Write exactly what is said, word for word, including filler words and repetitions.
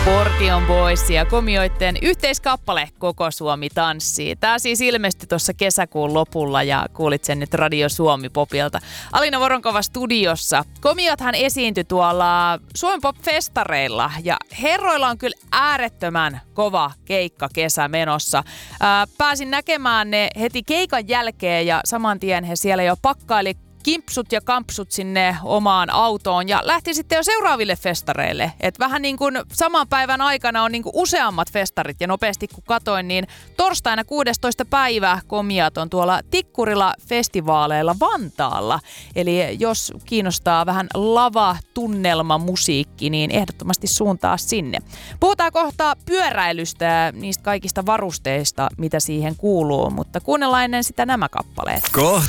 Portion Boys ja Komioitten yhteiskappale Koko Suomi tanssii. Tämä siis ilmestyi tuossa kesäkuun lopulla ja kuulit sen nyt Radio Suomi Popilta. Alina Voronkova studiossa. Komiothan esiintyi tuolla Suomen Pop-festareilla ja herroilla on kyllä äärettömän kova keikka kesä menossa. Ää, pääsin näkemään ne heti keikan jälkeen ja saman tien he siellä jo pakkaili kimpsut ja kampsut sinne omaan autoon ja lähti sitten jo seuraaville festareille. Et vähän niin kuin saman päivän aikana on niin kuin useammat festarit ja nopeasti kun katoin, niin torstaina kuudestoista päivä Komiat on tuolla Tikkurila festivaaleilla Vantaalla. Eli jos kiinnostaa vähän lava-tunnelma musiikki, niin ehdottomasti suuntaa sinne. Puhutaan kohta pyöräilystä ja niistä kaikista varusteista, mitä siihen kuuluu, mutta kuunnellaan ennen sitä nämä kappaleet. Kohta